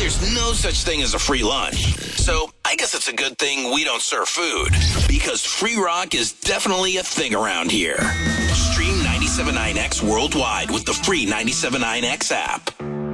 There's no such thing as a free lunch. So I guess it's a good thing we don't serve food, because free rock is definitely a thing around here. Stream 97.9X worldwide with the free 97.9X app.